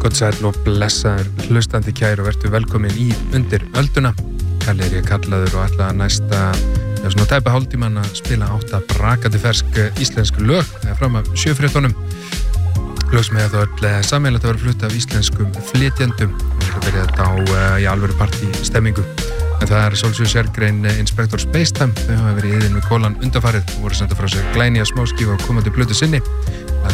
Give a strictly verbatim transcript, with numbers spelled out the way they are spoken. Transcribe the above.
Gott sæll og blessaður hlustandi kæru og vertu velkomin í Undir ölduna. Kalli er ég kallaður og ætla að næsta já, svona tæpa hálftíman að spila átta brakandi fersk íslensk lög fram af sjöfréttunum. Lög sem hefði þá öll sammeilegt að vera flutt af íslenskum flytjendum. Við erum verið þetta á í alvöru partí stemmingu. En það er svolsögur sérgrein Inspector Spacetime. Þau hafa verið í yðin með kólan undanfarið og voru senda frá sér glænýja smáskífu á komandi plötu sinni.